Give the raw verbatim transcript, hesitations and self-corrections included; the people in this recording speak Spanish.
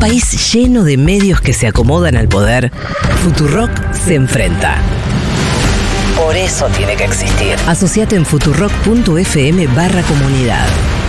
país lleno de medios que se acomodan al poder, Futurock se enfrenta. Por eso tiene que existir. Asociate en futurock punto f m barra comunidad.